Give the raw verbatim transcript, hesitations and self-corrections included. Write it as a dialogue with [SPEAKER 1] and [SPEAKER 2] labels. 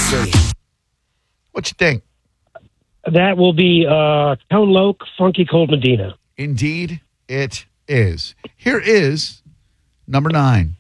[SPEAKER 1] see.
[SPEAKER 2] What you think?
[SPEAKER 3] That will be uh, Tone Loc, Funky Cold Medina.
[SPEAKER 2] Indeed, it is. Here is number nine.